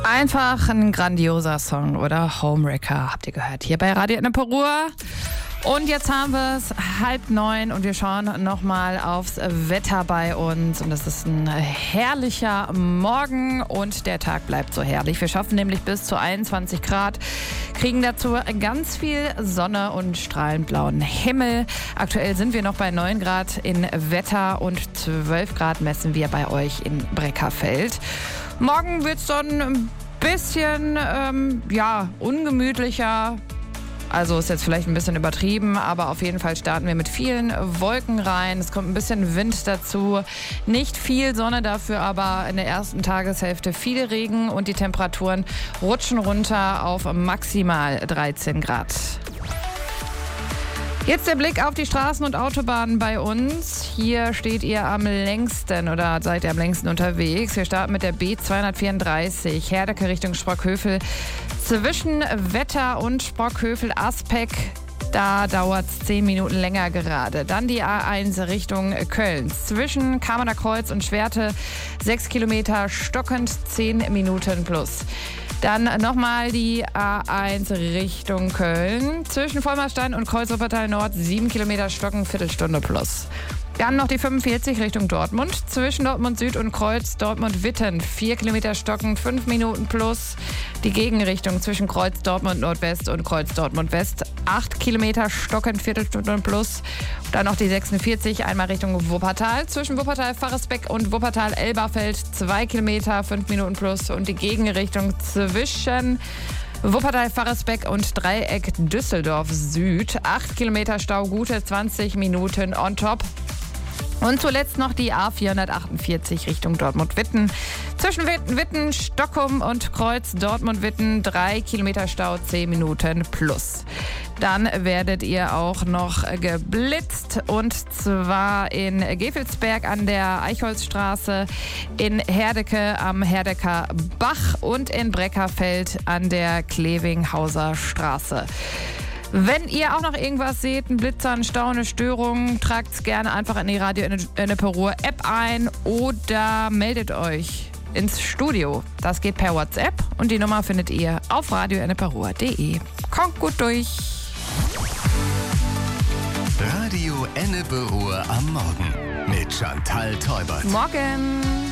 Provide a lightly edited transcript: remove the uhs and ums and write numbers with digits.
Einfach ein grandioser Song, oder? Homewrecker, habt ihr gehört, hier bei Radio Ennepe-Ruhr. Und jetzt haben wir es 8:30 und wir schauen nochmal aufs Wetter bei uns. Und es ist ein herrlicher Morgen und der Tag bleibt so herrlich. Wir schaffen nämlich bis zu 21 Grad, kriegen dazu ganz viel Sonne und strahlend blauen Himmel. Aktuell sind wir noch bei 9 Grad in Wetter und 12 Grad messen wir bei euch in Breckerfeld. Morgen wird es dann ein bisschen ungemütlicher. Also ist jetzt vielleicht ein bisschen übertrieben, aber auf jeden Fall starten wir mit vielen Wolken rein. Es kommt ein bisschen Wind dazu. Nicht viel Sonne dafür, aber in der ersten Tageshälfte viel Regen und die Temperaturen rutschen runter auf maximal 13 Grad. Jetzt der Blick auf die Straßen und Autobahnen bei uns. Hier steht ihr am längsten oder seid ihr am längsten unterwegs. Wir starten mit der B234, Herdecke Richtung Sprockhövel. Zwischen Wetter und Sprockhövel-Aspeck, da dauert es 10 Minuten länger gerade. Dann die A1 Richtung Köln. Zwischen Kamener Kreuz und Schwerte 6 Kilometer stockend 10 Minuten plus. Dann nochmal die A1 Richtung Köln. Zwischen Vollmerstein und Kreuz Wuppertal Nord 7 Kilometer stocken, Viertelstunde plus. Dann noch die 45 Richtung Dortmund. Zwischen Dortmund Süd und Kreuz Dortmund-Witten 4 Kilometer stocken, 5 Minuten plus. Die Gegenrichtung zwischen Kreuz Dortmund Nordwest und Kreuz Dortmund West 8 Kilometer stocken, Viertelstunde plus. Dann noch die 46 einmal Richtung Wuppertal. Zwischen Wuppertal-Farresbeck und Wuppertal-Elberfeld 2 Kilometer, 5 Minuten plus. Und die Gegenrichtung zwischen Wuppertal-Farresbeck und Dreieck Düsseldorf Süd 8 Kilometer Stau, gute 20 Minuten on top. Und zuletzt noch die A448 Richtung Dortmund-Witten. Zwischen Witten, Stockholm und Kreuz Dortmund-Witten 3 Kilometer Stau, 10 Minuten plus. Dann werdet ihr auch noch geblitzt und zwar in Gevelsberg an der Eichholzstraße, in Herdecke am Herdecker Bach und in Breckerfeld an der Klevinghauser Straße. Wenn ihr auch noch irgendwas seht, einen Blitzer, einen Stau, eine Störung, tragt es gerne einfach in die Radio Ennepe-Ruhr App ein oder meldet euch ins Studio. Das geht per WhatsApp und die Nummer findet ihr auf radioennepe-ruhr.de. Kommt gut durch. Radio Ennepe-Ruhr am Morgen mit Chantal Teubert. Morgen.